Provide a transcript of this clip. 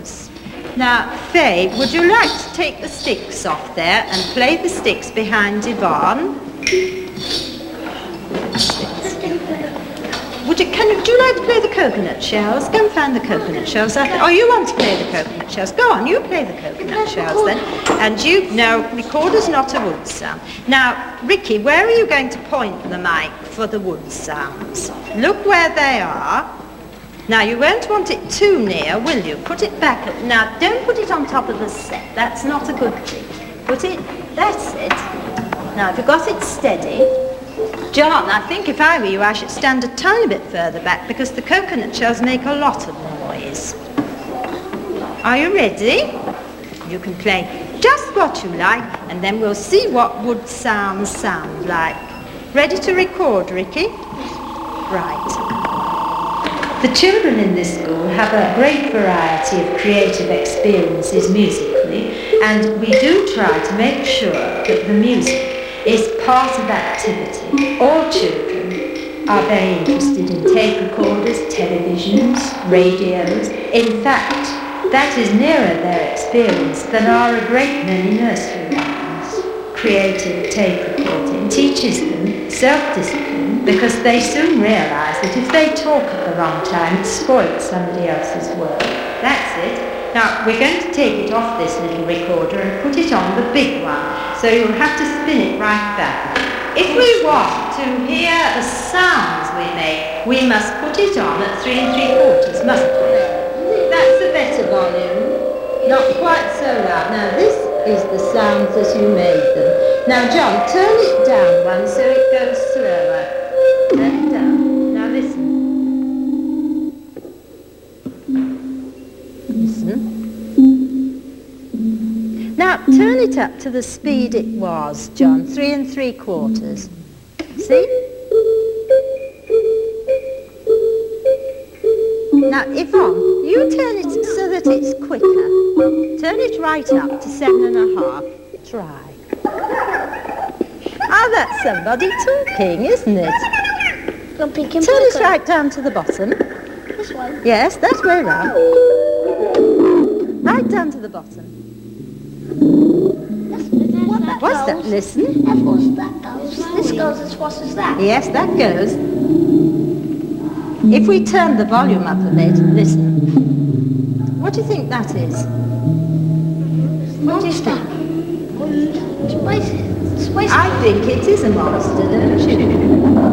colours. Now, Faye, would you like to take the sticks off there and play the sticks behind Yvonne? Do you like to play the coconut shells? Go and find the coconut shells. Oh, you want to play the coconut shells? Go on, you play the coconut shells then. And no, recorder's not a wood sound. Now, Ricky, where are you going to point the mic for the wood sounds? Look where they are. Now, you won't want it too near, will you? Put it back. Now, don't put it on top of the set. That's not a good thing. That's it. Now, have you got it steady? John, I think if I were you, I should stand a tiny bit further back because the coconut shells make a lot of noise. Are you ready? You can play just what you like and then we'll see what wood sounds sound like. Ready to record, Ricky? Right. The children in this school have a great variety of creative experiences musically, and we do try to make sure that the music is part of activity. All children are very interested in tape recorders, televisions, radios. In fact, that is nearer their experience than are a great many nursery rhymes. Creative tape recording teaches them self-discipline because they soon realise that if they talk at the wrong time, it spoils somebody else's work. That's it. Now, we're going to take it off this little recorder and put it on the big one. So you'll have to spin it right back. If we want to hear the sounds we make, we must put it on at 3 3/4, mustn't we? That's a better volume. Not quite so loud. Now, this is the sounds as you made them. Now, John, turn it down one so it goes slower. Turn it down. Now, listen. Now, turn it up to the speed it was, John, 3 3/4. See? Now, Yvonne, you turn it so that it's quicker. Turn it right up to 7 1/2. Try. Oh, that's somebody talking, isn't it? Turn it right down to the bottom. This one? Yes, that way round. Right down to the bottom. What's that? Listen. That goes. This goes as fast as that. Yes, that goes. If we turn the volume up a bit, listen. What do you think that is? What do you think? Spicy. I think it is a monster, don't you?